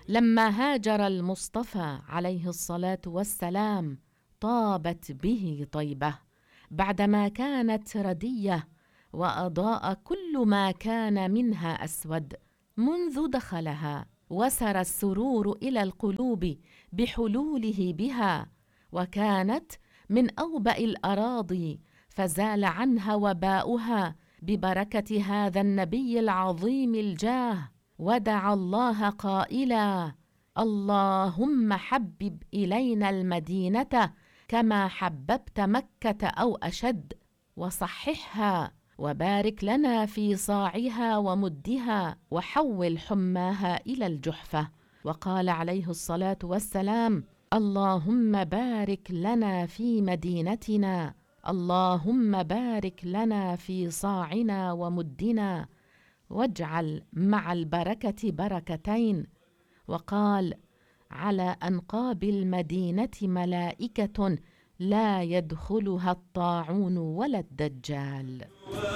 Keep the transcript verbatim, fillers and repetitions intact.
لما هاجر المصطفى عليه الصلاة والسلام طابت به طيبة بعدما كانت ردية، وأضاء كل ما كان منها أسود منذ دخلها، وسر السرور إلى القلوب بحلوله بها، وكانت من أوبأ الأراضي فزال عنها وباؤها ببركة هذا النبي العظيم الجاه. ودعا الله قائلا: اللهم حبب إلينا المدينة كما حببت مكة أو أشد، وصححها، وبارك لنا في صاعها ومدها، وحول حماها إلى الجحفة. وقال عليه الصلاة والسلام: اللهم بارك لنا في مدينتنا، اللهم بارك لنا في صاعنا ومدنا، واجعل مع البركة بركتين. وقال: على أنقاب المدينة ملائكة لا يدخلها الطاعون ولا الدجال.